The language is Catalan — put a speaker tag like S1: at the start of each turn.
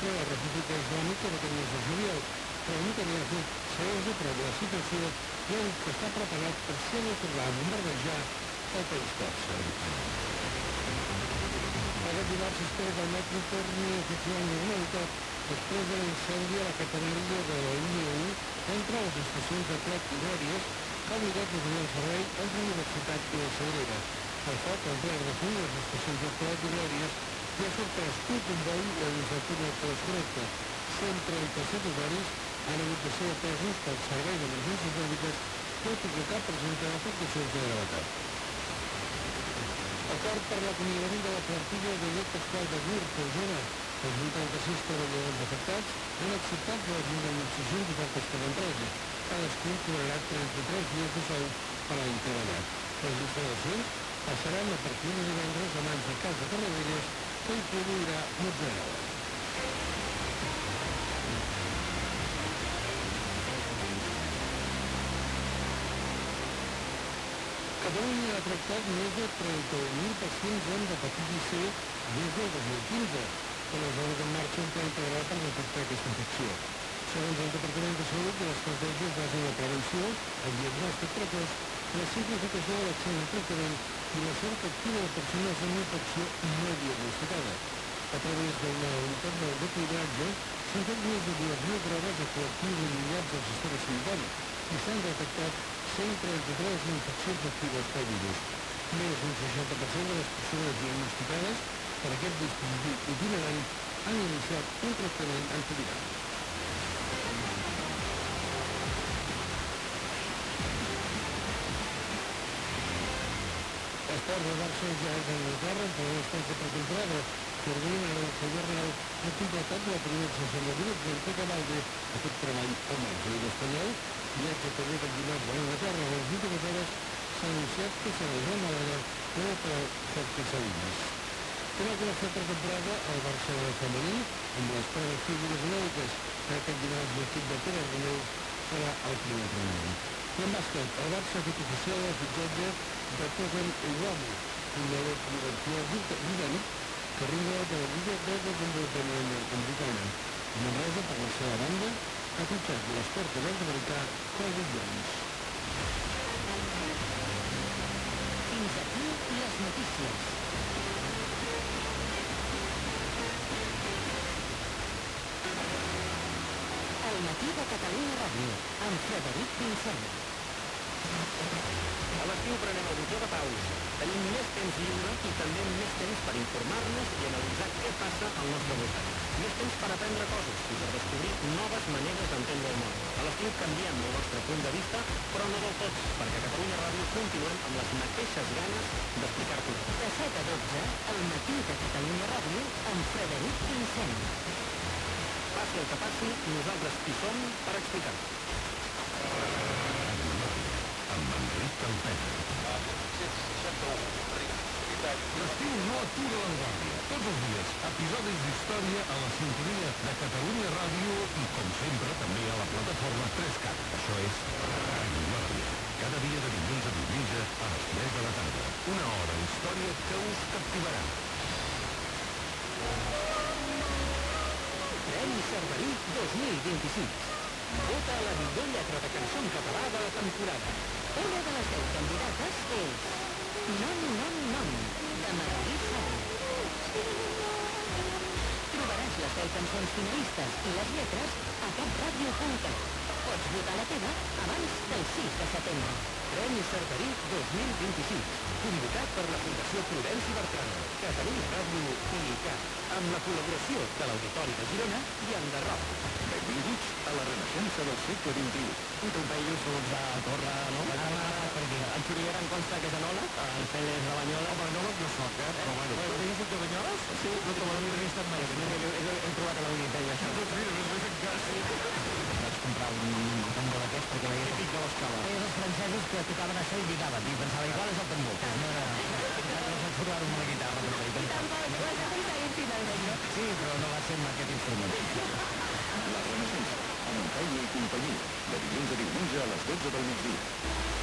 S1: de la República Islàmica d'aquest mes de juliol, però Netanyahu segueix a prop de la situació i ha dit que està preparat per si ha de tornar a bombardejar el país persa. Aquest dimarts s'espera que el metro torni a funcionar amb normalitat després de l'incendi a la catenària de la línia 1 entre les estacions de Prat i Glòries, que ha obligat a tenir el servei entre la Universitat i la Sagrera. El foc, en ple refús de les estacions de Prat i Glòries, i ha sorprès un comboi des del túnel que les connecta. 137 usuaris han hagut de ser atesos pel servei d'emergències mèdiques, tot i que cap presenta afectacions de gravetat. Acord per l'acomiadament de la plantilla de llet Pasqual de Gurb, a Osona. Els 86 treballadors afectats han acceptat les indemnitzacions ofertes per l'empresa. Cadascun cobrarà 33 dies de sou per l'any treballat. Les instal·lacions passaran a partir de divendres a mans de Casa Tarradellas, que hi produirà mozzarella. Catalunya ha tractat més de 31.000 pacients amb hepatitis C des del 2015, quan es va en marxa un pla integral per detectar aquesta infecció. Segons el Departament de Salut, l'estratègia es basa en la prevenció, el diagnòstic precoç, la simplificació de l'accés al tractament i la cerca activa de persones amb infecció no diagnosticada. A través d'una unitat de cuidatge s'han fet més de 2.000 proves a col·lectius allunyats del sistema sanitari i s'han detectat 133 infeccions actives pel virus. Més d'un 60% de les persones diagnosticades per aquest dispositiu itinerant han iniciat un tractament antiviral. Esports de Barça ja és en Anglaterra, en plena instància pretemporada. Fermín Aranjuez ha completat la primera sessió de direcció que Cabalde ha fet treball al marge de l'Espanyol. Viatge també del dimarts a Anglaterra. A les últimes hores s'ha anunciat que serà Joan Malera o per Jorge Salinas. Final de la pretemporada al Barça femení, amb les proves físiques mèdiques, que aquest dimarts l'equip de Pere Romeu serà el primer entrenament. I en bàsquet, el Barça ha fet oficial el fitxatge de Token Uwamu, un nou directiu britànic que arriba de la Lliga de Desenvolupament Americana. Manresa, per la seva banda, ha fitxat l'esport nord-americà Cody Jones.
S2: Fins aquí les notícies. El matí de Catalunya Ràdio, amb Frederic Vincent.
S3: A l'estiu prenem el botó de paus. Tenim més temps lliure i també més temps per informar-nos i analitzar què passa al nostre voltant. Més temps per aprendre coses i per descobrir noves maneres d'entendre el món. A l'estiu canviem el nostre punt de vista, però no del tot, perquè a Catalunya Ràdio continuem amb les mateixes ganes d'explicar-t'ho.
S2: De 7 a 12, el matí de Catalunya Ràdio, amb Frederic Vincent.
S3: Passi el que passi, nosaltres hi som per explicar-ho.
S4: Amb Enric Campena. L'estiu no atura la guàrdia. Tots els dies, episodis d'història a la sintonia de Catalunya Ràdio i, com sempre, també a la plataforma 3CAT. Això és Ràdio Guàrdia. Cada dia de dilluns a diumenge a les 3 de la tarda. Una hora d'història que us captivarà.
S3: Premi Cerverí 2026. Vota a la millor lletra de cançó en català de la temporada.
S2: Una de les 10 candidates és Nom, nom, nom, de Martí Sal. Trobaràs les 10 cançons finalistes i les lletres a capradio.cat. Pots votar la teva abans del 6 de setembre.
S3: Premi Cerverí 2026. Convocat per la Fundació Prudenci Bertran, Catalunya Ràdio i ICAT, amb la col·laboració de l'Auditori de Girona i Enderroc.
S4: Benvinguts a la renaixença del segle XXI.
S3: Tu veus uns a Torre, no? Perquè en Xuriguera em consta que és Anola, el Pele és de Banyola.
S4: Home, no no soc, però bueno.
S3: Digues de Banyoles? Sí, no trobo la entrevista mai. He trobat a la Wikipedia, això.
S4: Doncs mira, no sé encara.
S3: Vaig comprar un tambor d'aquest perquè veia que pica l'escala. Veies els francesos que tocaven això i lligaven. I pensava, igual és el tambor. No vaig trobar amb la guitarra.
S2: I tampoc, ho has aconseguit finalment, no?
S3: Sí, però no va ser amb aquest instrument.
S4: La renaixença, amb Feina i companyia, de dilluns a diumenge a les 12 del migdia.